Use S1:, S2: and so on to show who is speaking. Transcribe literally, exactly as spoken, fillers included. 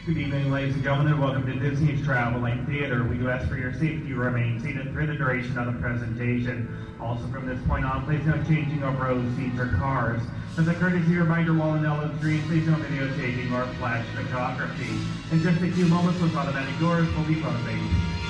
S1: Good evening, ladies and gentlemen, and welcome to Disney's Traveling Theater. We do ask for your safety to remain seated through the duration of the presentation. Also, from this point on, please no changing of rows, seats, or cars. As a courtesy reminder, while in yellow screen, please no videotaping or flash photography. In just a few moments, those automatic doors will be closing.